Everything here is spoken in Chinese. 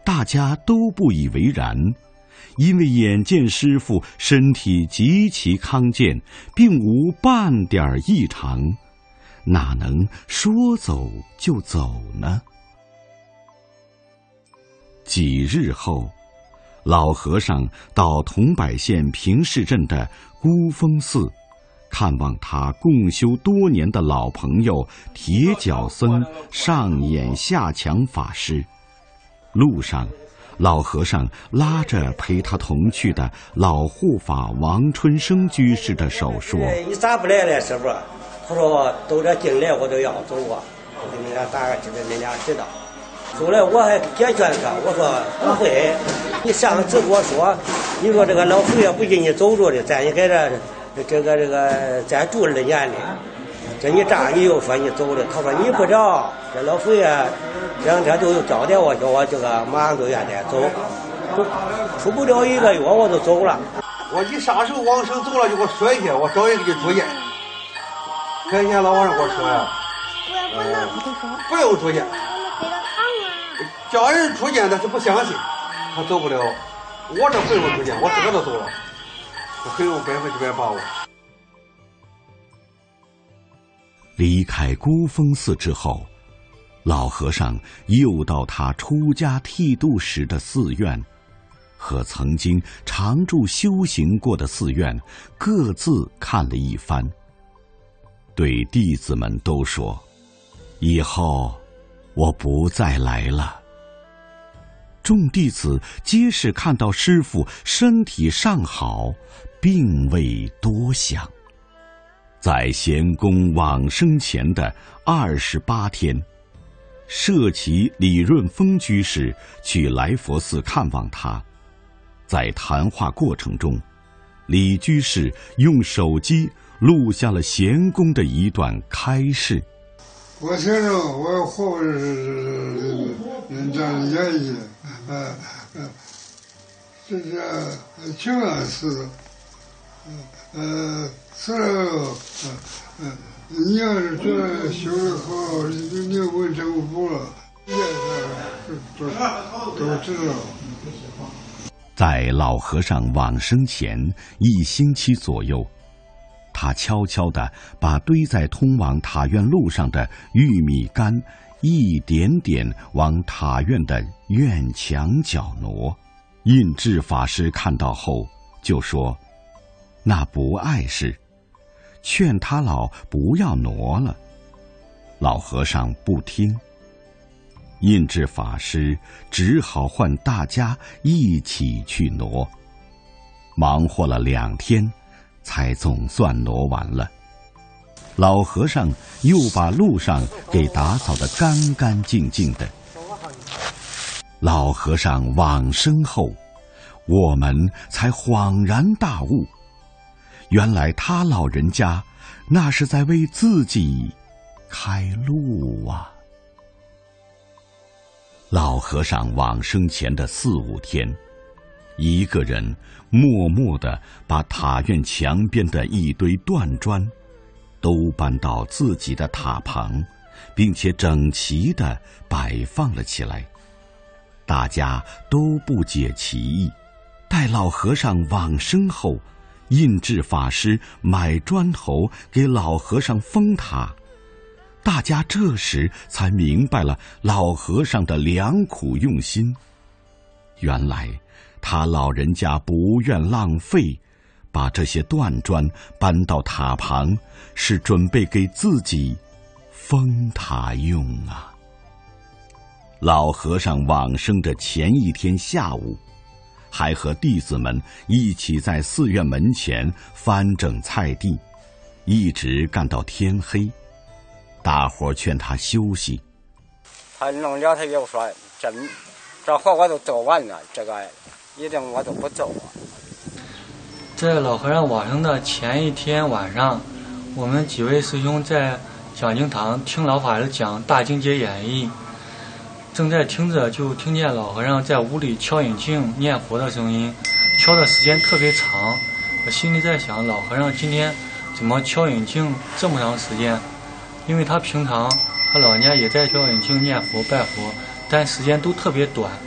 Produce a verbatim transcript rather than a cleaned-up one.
大家都不以为然，因为眼见师父身体极其康健，并无半点异常，哪能说走就走呢？几日后，老和尚到桐柏县平市镇的孤峰寺，看望他共修多年的老朋友铁脚僧上眼下强法师。路上，老和尚拉着陪他同去的老护法王春生居士的手说：“ 你咋不来了，师傅？”他说：“都这进来我都要走啊，我给你俩打个知道，你俩知道。”后来我还解劝他，我说不会，你上次跟我说，你说这个老佛爷不给你走着的，咱也给这这个这个再住二年的。这你这样你又说你走了，他说你不知道，这老佛爷这两天都有交代我，叫我这个马上就愿意走，出不了一个月我就走了。 我你啥时候往生走了就给我说一下，我找人给你住院。看见老和尚给我说呀，呃，不用住院。叫人出见，他是不相信，他走不了。我这不用出见，我自个都走了，我很有百分之百把握。 离开孤峰寺之后，老和尚又到他出家剃度时的寺院，和曾经常住修行过的寺院各自看了一番，对弟子们都说：“以后我不再来了。”众弟子皆是看到师父身体尚好，并未多想。在贤公往生前的二十八天，舍其李润峰居士去来佛寺看望他。在谈话过程中，李居士用手机录下了贤公的一段开示。 我承认我活着是人这样演绎，呃呃，这是挺安死的，呃，死了，呃呃，你要是觉得修得好，你你问政府了，也是都都知道。 在老和尚往生前一星期左右，他悄悄地把堆在通往塔院路上的玉米杆一点点往塔院的院墙角挪。印智法师看到后就说：“那不碍事，劝他老不要挪了。”老和尚不听，印智法师只好唤大家一起去挪。忙活了两天，才总算挪完了。老和尚又把路上给打扫得干干净净的。老和尚往生后，我们才恍然大悟，原来他老人家那是在为自己开路啊。老和尚往生前的四五天，一个人默默地把塔院墙边的一堆断砖都搬到自己的塔旁，并且整齐地摆放了起来。大家都不解其意。待老和尚往生后，印智法师买砖头给老和尚封塔，大家这时才明白了老和尚的良苦用心。原来他老人家不愿浪费，把这些断砖搬到塔旁，是准备给自己封塔用啊。老和尚往生的前一天下午，还和弟子们一起在寺院门前翻整菜地，一直干到天黑。大伙劝他休息， 他弄了，他又说：“这这活我都做完了，这个一定我都不走啊。” 在老和尚往生的前一天晚上，我们几位师兄在讲经堂听老法师讲《大经解演义》，正在听着，就听见老和尚在屋里敲引磬念佛的声音，敲的时间特别长。我心里在想，老和尚今天怎么敲引磬这么长时间？因为他平常他老人家也在敲引磬念佛拜佛，但时间都特别短。